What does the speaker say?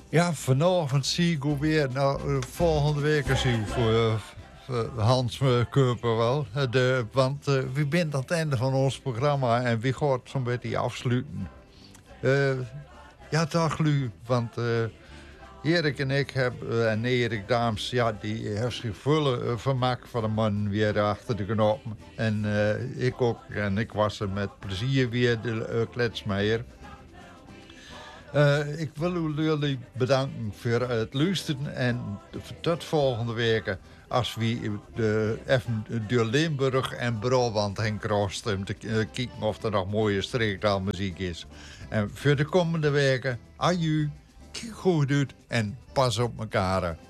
Ja, vanavond zie ik ook weer. Nou, volgende week zie ik voor Hans Keuper wel. Want we zijn aan het einde van ons programma en we gaan zo'n beetje afsluiten. Ja, dag Lu, want Erik en ik hebben, en Erik Daams, ja, die heeft zich volle vermak van de man weer achter de knoppen. En ik ook, en ik was er met plezier weer de kletsmeijer. Ik wil jullie bedanken voor het luisteren en tot volgende week als we even door Limburg en Brabant heen kruisen om te kijken of er nog mooie streektaalmuziek is. En voor de komende weken, aju, kijk goed uit en pas op elkaar.